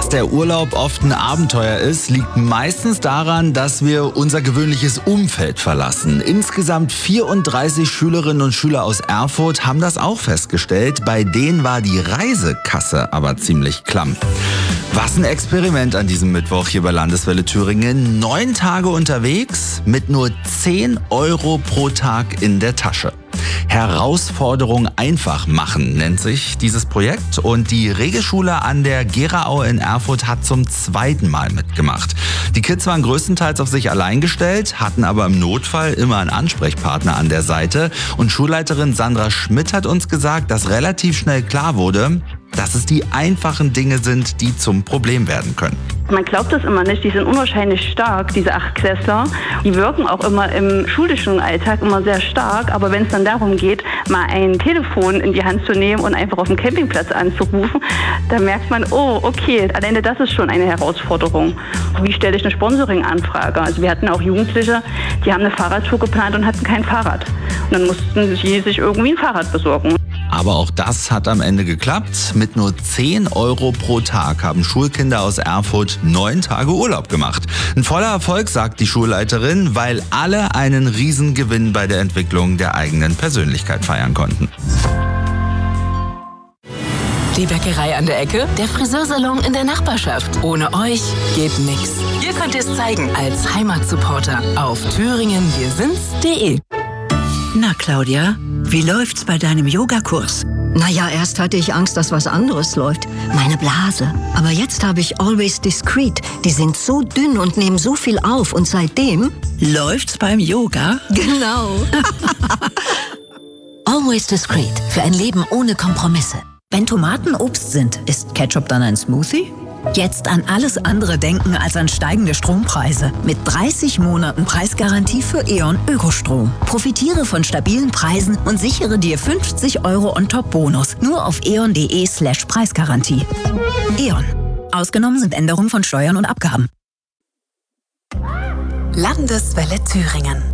Dass der Urlaub oft ein Abenteuer ist, liegt meistens daran, dass wir unser gewöhnliches Umfeld verlassen. Insgesamt 34 Schülerinnen und Schüler aus Erfurt haben das auch festgestellt. Bei denen war die Reisekasse aber ziemlich klamm. Was ein Experiment an diesem Mittwoch hier bei Landeswelle Thüringen. 9 Tage unterwegs mit nur 10 Euro pro Tag in der Tasche. Herausforderung einfach machen nennt sich dieses Projekt und die Regelschule an der Geraue in Erfurt hat zum 2. Mal mitgemacht. Die Kids waren größtenteils auf sich allein gestellt, hatten aber im Notfall immer einen Ansprechpartner an der Seite und Schulleiterin Sandra Schmidt hat uns gesagt, dass relativ schnell klar wurde, dass es die einfachen Dinge sind, die zum Problem werden können. Man glaubt das immer nicht, die sind unwahrscheinlich stark, diese 8-Klässler. Die wirken auch immer im schulischen Alltag immer sehr stark, aber wenn es dann darum geht, mal ein Telefon in die Hand zu nehmen und einfach auf dem Campingplatz anzurufen, dann merkt man, oh, okay, alleine das ist schon eine Herausforderung. Wie stelle ich eine Sponsoring-Anfrage? Also wir hatten auch Jugendliche, die haben eine Fahrradtour geplant und hatten kein Fahrrad. Und dann mussten sie sich irgendwie ein Fahrrad besorgen. Aber auch das hat am Ende geklappt. Mit nur 10 Euro pro Tag haben Schulkinder aus Erfurt 9 Tage Urlaub gemacht. Ein voller Erfolg, sagt die Schulleiterin, weil alle einen Riesengewinn bei der Entwicklung der eigenen Persönlichkeit feiern konnten. Die Bäckerei an der Ecke, der Friseursalon in der Nachbarschaft. Ohne euch geht nix. Ihr könnt es zeigen als Heimatsupporter auf thüringenwirsinds.de. Na Claudia, wie läuft's bei deinem Yogakurs? Naja, erst hatte ich Angst, dass was anderes läuft. Meine Blase. Aber jetzt habe ich Always Discreet. Die sind so dünn und nehmen so viel auf. Und seitdem... Läuft's beim Yoga? Genau. Always Discreet. Für ein Leben ohne Kompromisse. Wenn Tomaten Obst sind, ist Ketchup dann ein Smoothie? Jetzt an alles andere denken als an steigende Strompreise. Mit 30 Monaten Preisgarantie für E.ON Ökostrom. Profitiere von stabilen Preisen und sichere dir 50 Euro on-top-Bonus. Nur auf eon.de/Preisgarantie. E.ON. Ausgenommen sind Änderungen von Steuern und Abgaben. Landeswelle Thüringen.